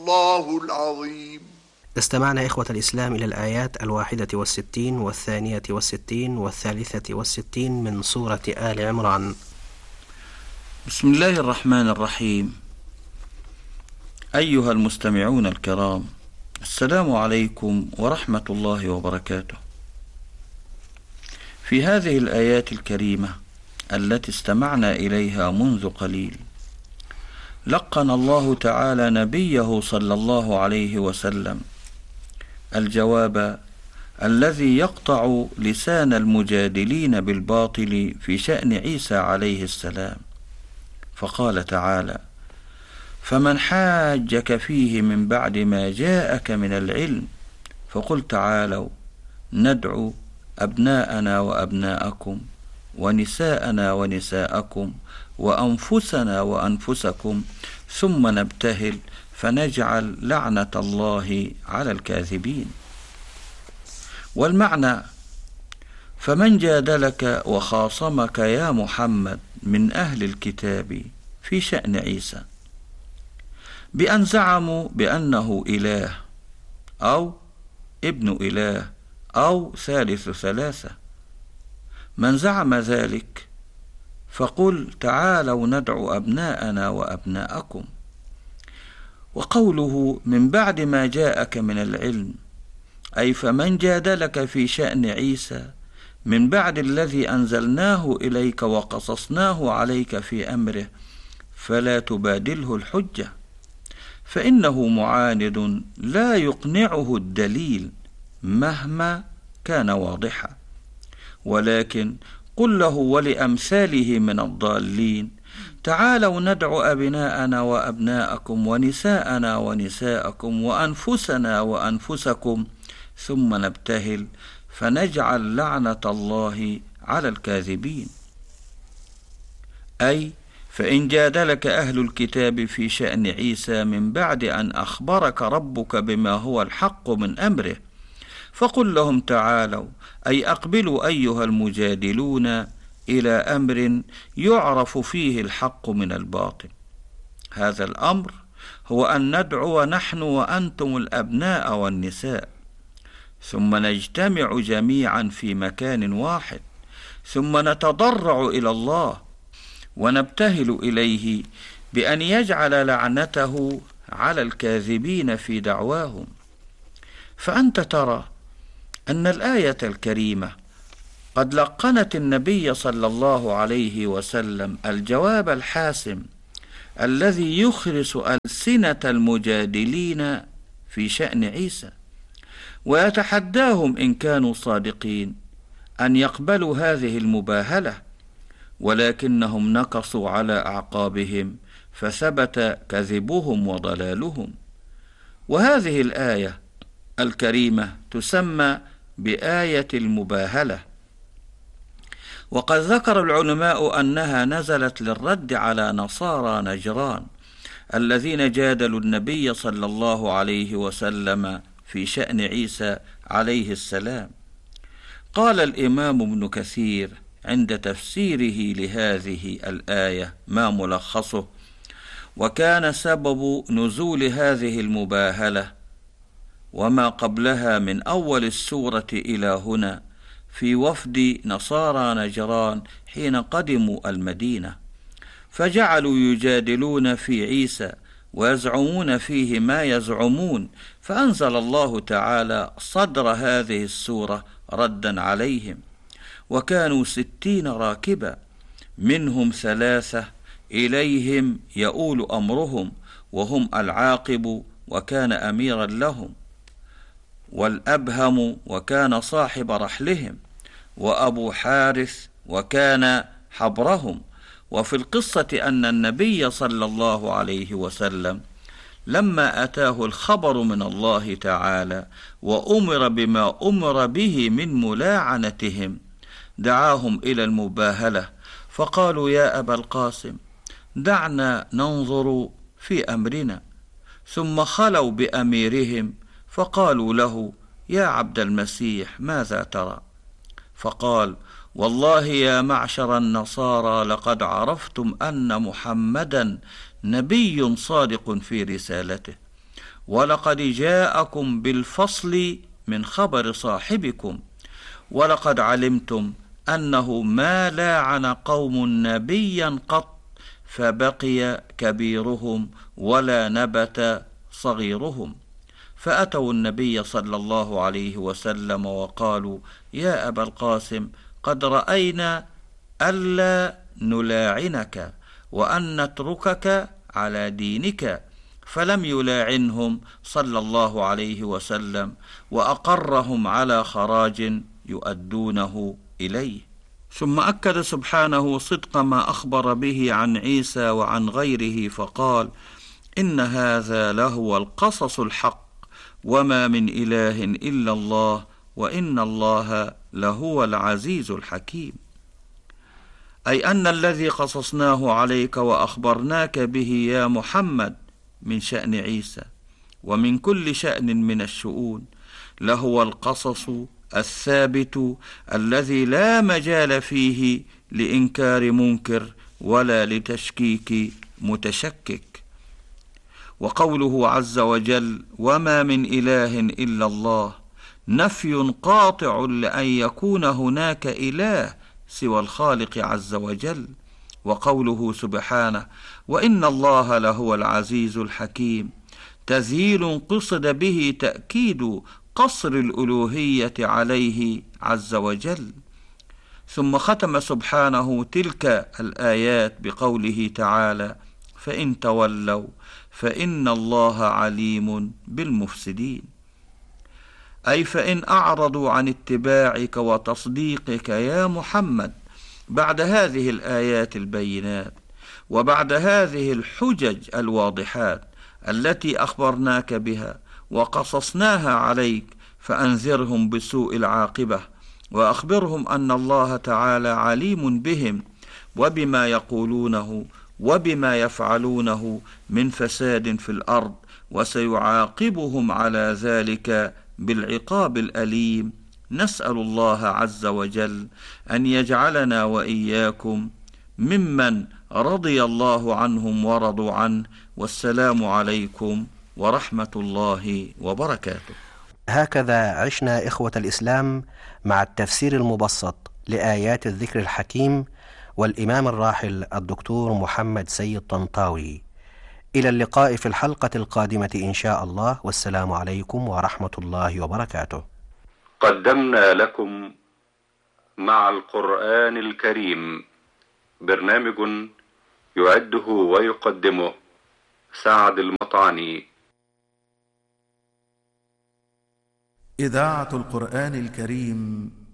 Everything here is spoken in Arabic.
الله العظيم. استمعنا إخوة الإسلام إلى الآيات 61 و62 و63 من سورة آل عمران. بسم الله الرحمن الرحيم. أيها المستمعون الكرام، السلام عليكم ورحمة الله وبركاته. في هذه الآيات الكريمة التي استمعنا إليها منذ قليل، لقن الله تعالى نبيه صلى الله عليه وسلم الجواب الذي يقطع لسان المجادلين بالباطل في شأن عيسى عليه السلام، فقال تعالى: فمن حاجك فيه من بعد ما جاءك من العلم فقل تعالوا ندعو أبناءنا وأبناءكم ونساءنا ونساءكم وأنفسنا وأنفسكم ثم نبتهل فنجعل لعنة الله على الكاذبين. والمعنى: فمن جادلك وخاصمك يا محمد من أهل الكتاب في شأن عيسى بأن زعموا بأنه إله أو ابن إله أو ثالث ثلاثة، من زعم ذلك فقل تعالوا ندعو أبناءنا وأبناءكم. وقوله من بعد ما جاءك من العلم، أي فمن جادلك في شأن عيسى من بعد الذي أنزلناه إليك وقصصناه عليك في أمره فلا تبادله الحجة، فإنه معاند لا يقنعه الدليل مهما كان واضحا، ولكن قل له ولأمثاله من الضالين تعالوا ندعو أبناءنا وأبناءكم ونساءنا ونساءكم وأنفسنا وأنفسكم ثم نبتهل فنجعل لعنة الله على الكاذبين. أي فإن جادلك أهل الكتاب في شأن عيسى من بعد أن أخبرك ربك بما هو الحق من أمره فقل لهم تعالوا، أي أقبلوا أيها المجادلون إلى أمر يعرف فيه الحق من الباطل. هذا الأمر هو أن ندعو نحن وأنتم الأبناء والنساء، ثم نجتمع جميعا في مكان واحد، ثم نتضرع إلى الله ونبتهل إليه بأن يجعل لعنته على الكاذبين في دعواهم. فأنت ترى أن الآية الكريمة قد لقنت النبي صلى الله عليه وسلم الجواب الحاسم الذي يخرس ألسنة المجادلين في شأن عيسى، ويتحداهم إن كانوا صادقين أن يقبلوا هذه المباهلة، ولكنهم نكصوا على أعقابهم فثبت كذبهم وضلالهم. وهذه الآية الكريمة تسمى بآية المباهلة، وقد ذكر العلماء أنها نزلت للرد على نصارى نجران الذين جادلوا النبي صلى الله عليه وسلم في شأن عيسى عليه السلام. قال الإمام ابن كثير عند تفسيره لهذه الآية ما ملخصه: وكان سبب نزول هذه المباهلة وما قبلها من أول السورة إلى هنا في وفد نصارى نجران حين قدموا المدينة، فجعلوا يجادلون في عيسى ويزعمون فيه ما يزعمون، فأنزل الله تعالى صدر هذه السورة ردا عليهم. وكانوا 60 راكبا، منهم 3 إليهم يؤول أمرهم، وهم العاقب وكان أميرا لهم، والأبهم وكان صاحب رحلهم، وأبو حارث وكان حبرهم. وفي القصة أن النبي صلى الله عليه وسلم لما أتاه الخبر من الله تعالى وأمر بما أمر به من ملاعنتهم دعاهم إلى المباهلة، فقالوا يا أبا القاسم دعنا ننظر في أمرنا. ثم خلوا بأميرهم فقالوا له يا عبد المسيح ماذا ترى؟ فقال والله يا معشر النصارى لقد عرفتم أن محمدا نبي صادق في رسالته، ولقد جاءكم بالفصل من خبر صاحبكم، ولقد علمتم أنه ما لاعن قوم نبيا قط فبقي كبيرهم ولا نبت صغيرهم. فأتوا النبي صلى الله عليه وسلم وقالوا: يا أبا القاسم، قد رأينا ألا نلاعنك وأن نتركك على دينك. فلم يلاعنهم صلى الله عليه وسلم، وأقرهم على خراج يؤدونه إليه. ثم أكد سبحانه صدق ما أخبر به عن عيسى وعن غيره فقال: إن هذا لهو القصص الحق، وما من إله إلا الله، وإن الله لهو العزيز الحكيم. أي أن الذي قصصناه عليك وأخبرناك به يا محمد من شأن عيسى ومن كل شأن من الشؤون لهو القصص الثابت الذي لا مجال فيه لإنكار منكر ولا لتشكيك متشكك. وقوله عز وجل: وما من إله إلا الله، نفي قاطع لأن يكون هناك إله سوى الخالق عز وجل. وقوله سبحانه: وإن الله لهو العزيز الحكيم، تذييل قصد به تأكيد قصر الألوهية عليه عز وجل. ثم ختم سبحانه تلك الآيات بقوله تعالى: فإن تولوا فإن الله عليم بالمفسدين. أي فإن أعرضوا عن اتباعك وتصديقك يا محمد بعد هذه الآيات البينات وبعد هذه الحجج الواضحات التي أخبرناك بها وقصصناها عليك، فأنذرهم بسوء العاقبة، وأخبرهم أن الله تعالى عليم بهم وبما يقولونه وبما يفعلونه من فساد في الأرض، وسيعاقبهم على ذلك بالعقاب الأليم. نسأل الله عز وجل أن يجعلنا وإياكم ممن رضي الله عنهم ورضوا عنه. والسلام عليكم ورحمة الله وبركاته. هكذا عشنا إخوة الإسلام مع التفسير المبسط لآيات الذكر الحكيم والإمام الراحل الدكتور محمد سيد طنطاوي. إلى اللقاء في الحلقة القادمة إن شاء الله، والسلام عليكم ورحمة الله وبركاته. قدمنا لكم مع القرآن الكريم برنامج يعده ويقدمه سعد المطعني. إذاعة القرآن الكريم